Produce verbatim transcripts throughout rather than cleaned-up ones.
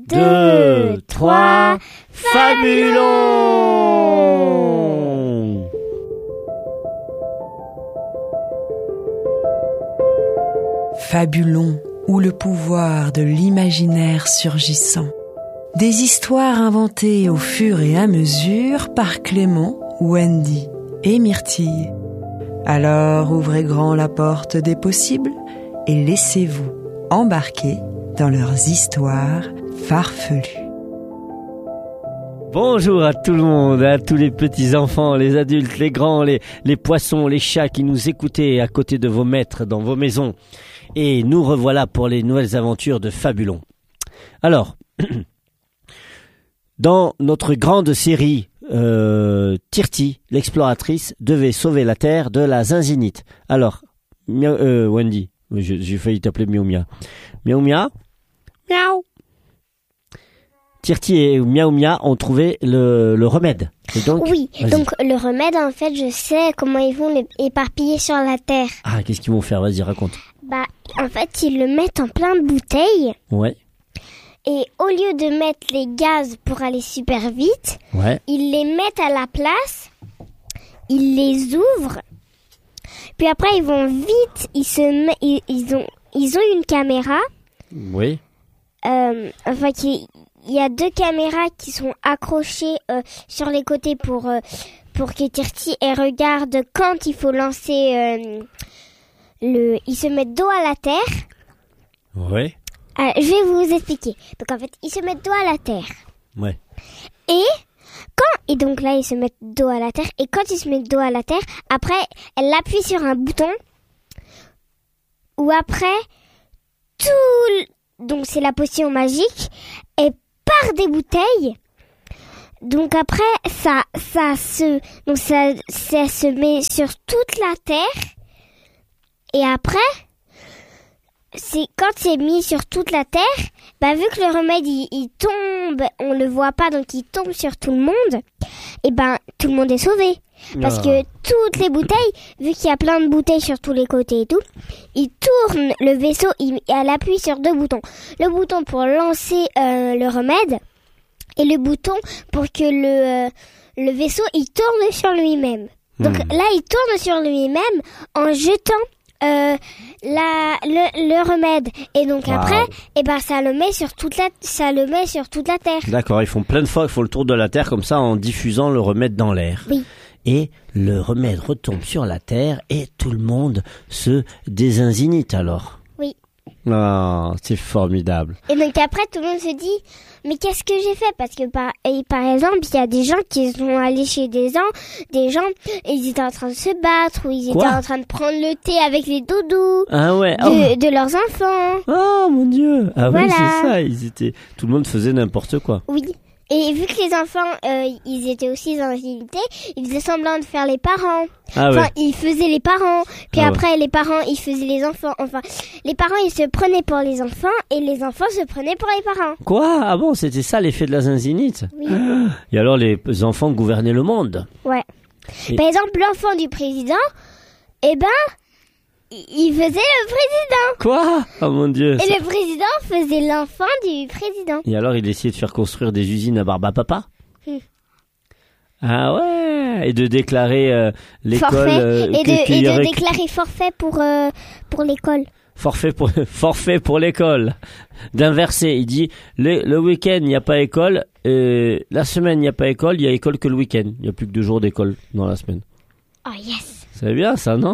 deux, trois, Fabulons! Fabulons, ou le pouvoir de l'imaginaire surgissant. Des histoires inventées au fur et à mesure par Clément, Wendy et Myrtille. Alors ouvrez grand la porte des possibles et laissez-vous embarquer dans leurs histoires farfelues. Bonjour à tout le monde, à tous les petits enfants, les adultes, les grands, les, les poissons, les chats qui nous écoutez à côté de vos maîtres dans vos maisons. Et nous revoilà pour les nouvelles aventures de Fabulons. Alors, dans notre grande série, euh, Tirti, l'exploratrice, devait sauver la Terre de la zinzinite. Alors, mia, euh, Wendy, j'ai, j'ai failli t'appeler Miaou Mia. Miaou Mia, miaou. Tirti et Miaou Mia ont trouvé le, le remède. Et donc, oui, vas-y. Donc le remède, en fait, je sais comment ils vont l'éparpiller sur la Terre. Ah, qu'est-ce qu'ils vont faire? Vas-y, raconte. Bah, en fait, ils le mettent en plein de bouteilles. Ouais. Et au lieu de mettre les gaz pour aller super vite, Ouais. ils les mettent à la place, ils les ouvrent, puis après ils vont vite, ils se met, ils, ils ont, ils ont une caméra. Oui. Euh, enfin, qui, il y a deux caméras qui sont accrochées euh, sur les côtés pour euh, pour que Tirti elle regarde quand il faut lancer euh, le. Ils se mettent dos à la terre. Ouais. Euh, je vais vous expliquer. Donc en fait, ils se mettent dos à la terre. Ouais. Et quand et donc là ils se mettent dos à la terre et quand ils se mettent dos à la terre, après elle appuie sur un bouton ou après tout donc c'est la potion magique et par des bouteilles. Donc après ça ça se donc ça ça se met sur toute la terre et après c'est quand c'est mis sur toute la terre, bah vu que le remède il, il tombe, on le voit pas donc il tombe sur tout le monde, et ben tout le monde est sauvé parce Ah. que toutes les bouteilles, vu qu'il y a plein de bouteilles sur tous les côtés et tout, il tourne le vaisseau, il, elle appuie sur deux boutons, le bouton pour lancer euh, le remède et le bouton pour que le euh, le vaisseau il tourne sur lui-même. Donc Hmm. là il tourne sur lui-même en jetant Euh, la, le, le remède et donc Wow. après et ben ça le met sur toute la ça le met sur toute la terre. D'accord, ils font plein de fois, ils font le tour de la Terre comme ça en diffusant le remède dans l'air. Oui. Et le remède retombe sur la Terre et tout le monde se désinzinite alors. Oui. Ah, c'est formidable. Et donc après tout le monde se dit mais qu'est-ce que j'ai fait parce que par et par exemple il y a des gens qui sont allés chez des gens des gens ils étaient en train de se battre ou ils Quoi étaient en train de prendre le thé avec les doudous Ah ouais. de, de leurs enfants. Oh, oh mon Dieu. Ah oui, Voilà. c'est ça. Ils étaient. Tout le monde faisait n'importe quoi. Oui. Et vu que les enfants, euh, ils étaient aussi dans l'unité, ils faisaient semblant de faire les parents. Ah Enfin, ouais. ils faisaient les parents. Puis Ah après, les parents, ils faisaient les enfants. Enfin, les parents, ils se prenaient pour les enfants et les enfants se prenaient pour les parents. Quoi? Ah bon, c'était ça l'effet de la zinzinite. Oui. Et alors les enfants gouvernaient le monde. Ouais. Et- Par exemple, l'enfant du président, eh ben, il faisait le président. Quoi? Oh mon Dieu. Et ça- le président faisait l'enfant du président. Et alors il essayait de faire construire des usines à Barbapapa. Hmm. Ah ouais. Et de déclarer euh, l'école. Forfait. euh, et que- de, qu'il et y de aurait- déclarer forfait pour, euh, pour l'école. Forfait pour forfait pour l'école. D'inverser, il dit le, le week-end il n'y a pas école, euh, la semaine il n'y a pas école, il y a école que le week-end. Il n'y a plus que deux jours d'école dans la semaine. Oh yes. C'est bien ça, non?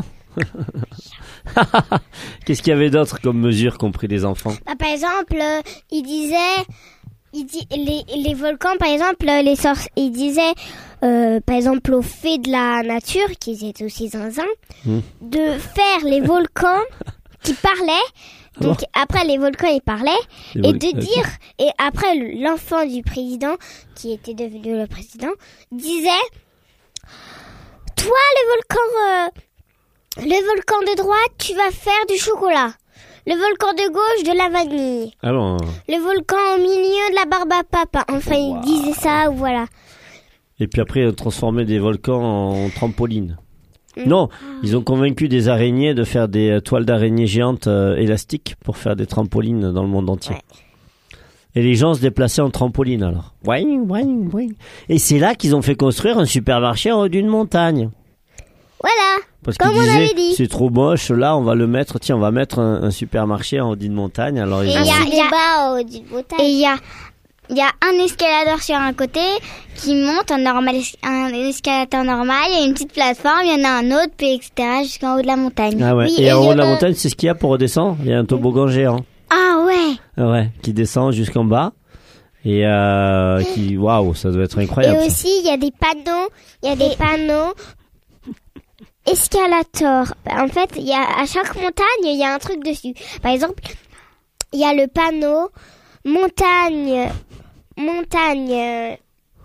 Qu'est-ce qu'il y avait d'autre comme mesures qu'ont pris les enfants? Bah, par exemple, euh, il disait, il dit les, les volcans, par exemple, euh, les sorciers, il disait, euh, par exemple, aux fées de la nature, qui étaient aussi zinzin, Hmm. de faire les volcans qui parlaient. Donc après les volcans ils parlaient Les et vol- de ok. dire et après l'enfant du président qui était devenu le président disait toi le volcan euh, le volcan de droite tu vas faire du chocolat, le volcan de gauche de la vanille, Ah bon. le volcan au milieu de la barbe à papa. Enfin Wow. il disait ça voilà. Et puis après, transformer des volcans en trampolines. Mm. Non, ils ont convaincu des araignées de faire des euh, toiles d'araignées géantes euh, élastiques pour faire des trampolines dans le monde entier. Ouais. Et les gens se déplaçaient en trampoline alors. Boing, boing, boing. Et c'est là qu'ils ont fait construire un supermarché en haut d'une montagne. Voilà. Parce Comme qu'ils on disaient, avait dit. c'est trop moche, là on va le mettre, tiens on va mettre un, un supermarché en haut d'une montagne. Alors ils Et ont... il y a, il y a- bas au d'une montagne. Et il y a, il y a un escalator sur un côté qui monte, un, normal, un escalator normal, il y a une petite plateforme, il y en a un autre, puis et cetera jusqu'en haut de la montagne. Ah ouais. Oui, et et en il y haut de la a- montagne, c'est ce qu'il y a pour redescendre. Il y a un toboggan géant. Ah ouais. Ah ouais, qui descend jusqu'en bas. Et euh, qui, waouh, ça doit être incroyable. Et ça. aussi, il y a des panneaux, il y a des panneaux escalator. En fait, il y a à chaque montagne, il y a un truc dessus. Par exemple, il y a le panneau montagne, montagne, euh,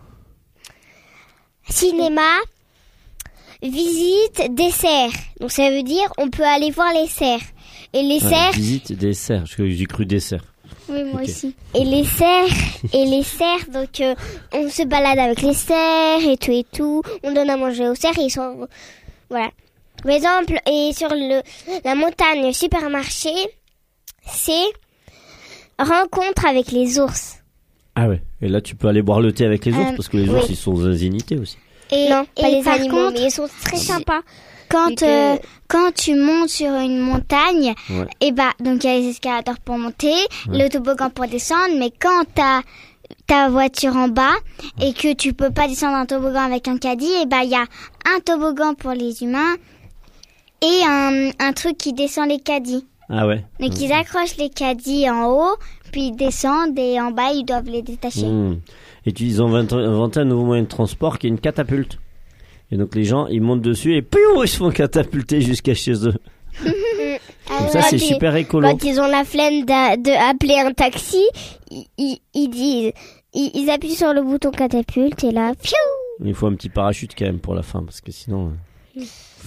cinéma, visite, dessert. Donc ça veut dire on peut aller voir les cerfs. Et les Ah, cerfs, visite des cerfs, parce que j'ai cru des cerfs. Oui, moi Ok. aussi. et les cerfs, et les cerfs, donc euh, on se balade avec les cerfs et tout et tout. On donne à manger aux cerfs et ils sont... Voilà. Par exemple, et sur le la montagne supermarché, c'est rencontre avec les ours. Ah ouais, et là tu peux aller boire le thé avec les ours, Euh, parce que les oui. ours ils sont zinzinités aussi. Et, non, pas et les par animaux, contre, mais ils sont très sympas. quand, vu que- euh, quand tu montes sur une montagne, Ouais. et bah, donc il y a les escalators pour monter, le toboggan pour descendre, mais quand t'as ta voiture en bas et que tu peux pas descendre un toboggan avec un caddie, et bah, il y a un toboggan pour les humains et un, un truc qui descend les caddies. Ah ouais. Donc ils accrochent les caddies en haut, puis ils descendent et en bas ils doivent les détacher. Mmh. Et tu, ils ont inventé inventé un nouveau moyen de transport qui est une catapulte. Et donc les gens, ils montent dessus et piou, ils se font catapulter jusqu'à chez eux. Comme ça, Quand c'est ils- super écolo. Quand ils ont la flemme d'a- de appeler un taxi, ils, ils, ils disent, ils, ils appuient sur le bouton catapulte et là, fiou. Il faut un petit parachute quand même pour la fin, parce que sinon... euh,